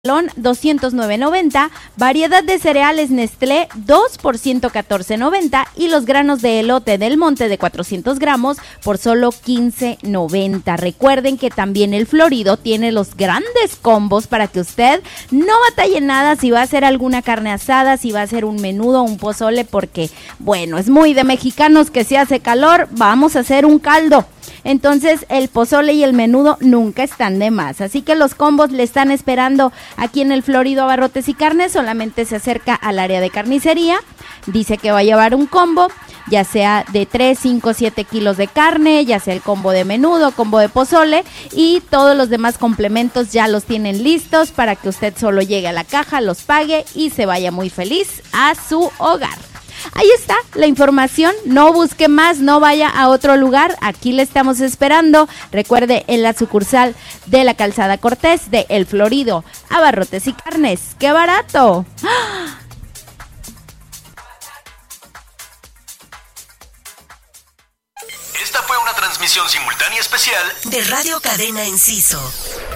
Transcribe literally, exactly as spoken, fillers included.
doscientos nueve noventa, variedad de cereales Nestlé dos por ciento catorce noventa y los granos de elote del Monte de cuatrocientos gramos por solo quince noventa. Recuerden que también el Florido tiene los grandes combos para que usted no batalle nada si va a hacer alguna carne asada, si va a hacer un menudo o un pozole, porque bueno, es muy de mexicanos que si hace calor vamos a hacer un caldo. Entonces el pozole y el menudo nunca están de más, así que los combos le están esperando aquí en el Florido Abarrotes y Carnes. Solamente se acerca al área de carnicería, dice que va a llevar un combo, ya sea de tres, cinco, siete kilos de carne, ya sea el combo de menudo, combo de pozole, y todos los demás complementos ya los tienen listos para que usted solo llegue a la caja, los pague y se vaya muy feliz a su hogar. Ahí está la información, no busque más, no vaya a otro lugar, aquí le estamos esperando. Recuerde, en la sucursal de la Calzada Cortés de El Florido, Abarrotes y Carnes. ¡Qué barato! ¡Ah! Esta fue una transmisión simultánea especial de Radio Cadena Enciso.